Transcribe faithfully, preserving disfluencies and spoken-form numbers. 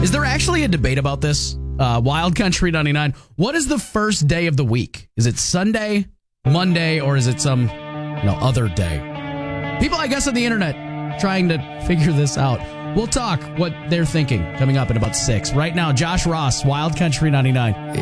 Is there actually a debate about this? Uh, Wild Country ninety-nine. What is the first day of the week? Is it Sunday, Monday, or is it some, you know, other day? People, I guess, on the internet trying to figure this out. We'll talk what they're thinking coming up in about six. Right now, Josh Ross, Wild Country ninety-nine.